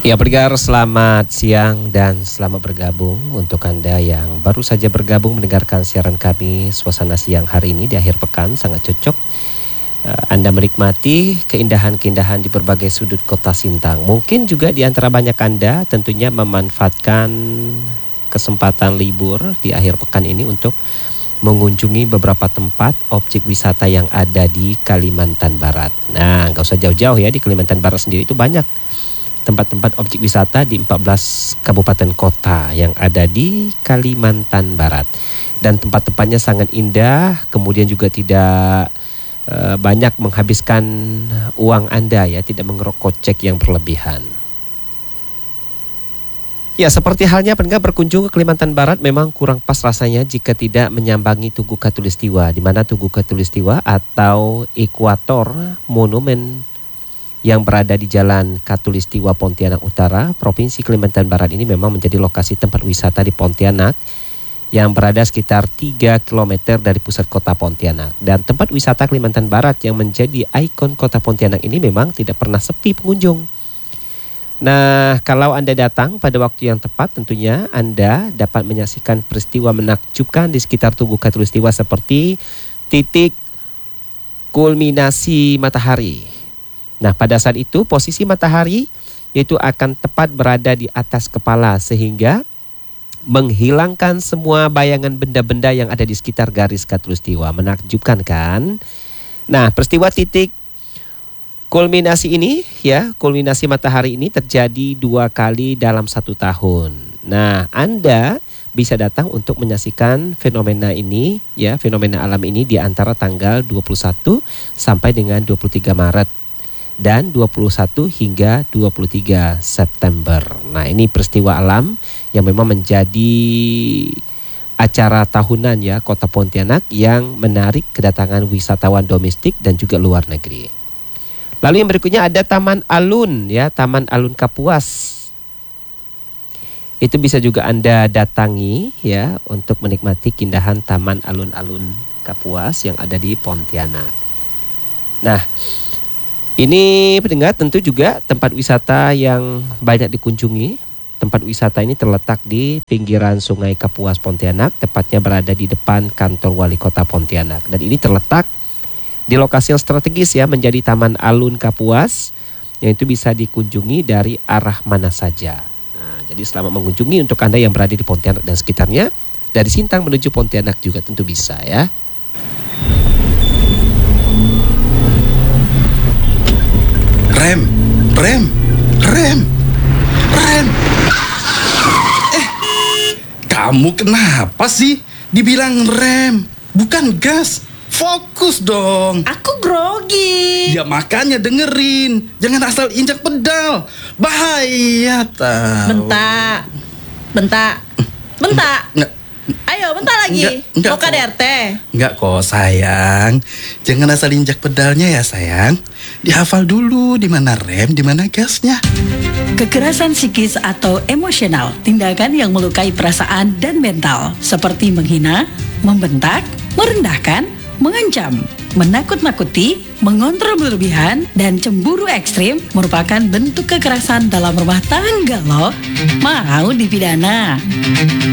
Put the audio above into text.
Ya, pendengar, selamat siang dan selamat bergabung untuk Anda yang baru saja bergabung mendengarkan siaran kami. Suasana siang hari ini di akhir pekan sangat cocok. Anda menikmati keindahan-keindahan di berbagai sudut kota Sintang. Mungkin juga di antara banyak Anda tentunya memanfaatkan kesempatan libur di akhir pekan ini untuk mengunjungi beberapa tempat objek wisata yang ada di Kalimantan Barat. Nah, nggak usah jauh-jauh ya, di Kalimantan Barat sendiri itu banyak tempat-tempat objek wisata di 14 kabupaten kota yang ada di Kalimantan Barat. Dan tempat-tempatnya sangat indah, kemudian juga tidak banyak menghabiskan uang Anda ya, tidak mengerok kocek yang berlebihan. Ya, seperti halnya pendengar berkunjung ke Kalimantan Barat memang kurang pas rasanya jika tidak menyambangi Tugu Khatulistiwa, di mana Tugu Khatulistiwa atau ekuator monumen yang berada di Jalan Khatulistiwa Pontianak Utara, Provinsi Kalimantan Barat ini memang menjadi lokasi tempat wisata di Pontianak yang berada sekitar 3 km dari pusat kota Pontianak. Dan tempat wisata Kalimantan Barat yang menjadi ikon kota Pontianak ini memang tidak pernah sepi pengunjung. Nah, kalau Anda datang pada waktu yang tepat, tentunya Anda dapat menyaksikan peristiwa menakjubkan di sekitar Tugu Khatulistiwa seperti titik kulminasi matahari. Nah, pada saat itu posisi matahari itu akan tepat berada di atas kepala sehingga menghilangkan semua bayangan benda-benda yang ada di sekitar garis khatulistiwa. Menakjubkan kan? Nah, peristiwa titik kulminasi ini ya, kulminasi matahari ini terjadi 2 kali dalam 1 tahun. Nah, Anda bisa datang untuk menyaksikan fenomena ini ya, fenomena alam ini di antara tanggal 21 sampai dengan 23 Maret. Dan 21 hingga 23 September. Nah, ini peristiwa alam yang memang menjadi acara tahunan ya Kota Pontianak yang menarik kedatangan wisatawan domestik dan juga luar negeri. Lalu yang berikutnya ada Taman Alun ya, Taman Alun Kapuas. Itu bisa juga Anda datangi ya untuk menikmati keindahan Taman Alun-Alun Kapuas yang ada di Pontianak. Nah, ini pendengar tentu juga tempat wisata yang banyak dikunjungi. Tempat wisata ini terletak di pinggiran Sungai Kapuas Pontianak, tepatnya berada di depan kantor Wali Kota Pontianak. Dan ini terletak di lokasi yang strategis ya, menjadi Taman Alun Kapuas yang itu bisa dikunjungi dari arah mana saja. Nah, jadi selamat mengunjungi untuk Anda yang berada di Pontianak dan sekitarnya. Dari Sintang menuju Pontianak juga tentu bisa ya. Rem. Kamu kenapa sih? Dibilang rem, bukan gas. Fokus dong. Aku grogi. Ya makanya dengerin. Jangan asal injak pedal. Bahaya tahu. Bentak. Ayo, bentar lagi. Enggak Mau KDRT? Enggak kok sayang. Jangan asal injak pedalnya ya sayang. Dihafal dulu di mana rem, di mana gasnya. Kekerasan psikis atau emosional, tindakan yang melukai perasaan dan mental, seperti menghina, membentak, merendahkan, mengancam, menakut-nakuti, mengontrol berlebihan, dan cemburu ekstrim merupakan bentuk kekerasan dalam rumah tangga loh. Mau dipidana.